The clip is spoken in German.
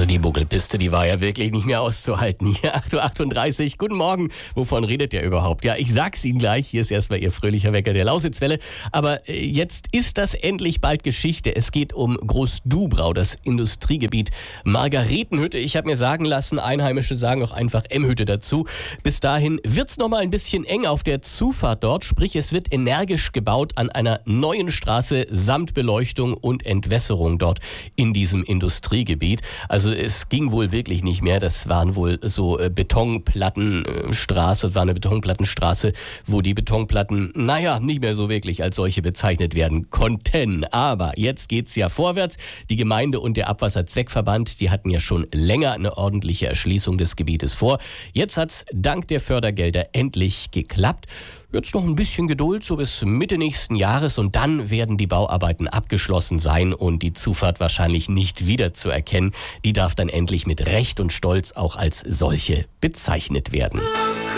Die Buckelpiste, die war ja wirklich nicht mehr auszuhalten. Hier 8.38 Uhr. Guten Morgen. Wovon redet ihr überhaupt? Ja, ich sag's Ihnen gleich. Hier ist erstmal Ihr fröhlicher Wecker der Lausitzwelle. Aber jetzt ist das endlich bald Geschichte. Es geht um Groß-Dubrau, das Industriegebiet Margaretenhütte. Ich habe mir sagen lassen, Einheimische sagen auch einfach M-Hütte dazu. Bis dahin wird's noch mal ein bisschen eng auf der Zufahrt dort. Sprich, es wird energisch gebaut an einer neuen Straße samt Beleuchtung und Entwässerung dort in diesem Industriegebiet. Also es ging wohl wirklich nicht mehr. Das waren wohl so Betonplattenstraße, war eine Betonplattenstraße, wo die Betonplatten, nicht mehr so wirklich als solche bezeichnet werden konnten. Aber jetzt geht's ja vorwärts. Die Gemeinde und der Abwasserzweckverband, die hatten ja schon länger eine ordentliche Erschließung des Gebietes vor. Jetzt hat's dank der Fördergelder endlich geklappt. Jetzt noch ein bisschen Geduld, so bis Mitte nächsten Jahres, und dann werden die Bauarbeiten abgeschlossen sein und die Zufahrt wahrscheinlich nicht wiederzuerkennen. Die darf dann endlich mit Recht und Stolz auch als solche bezeichnet werden.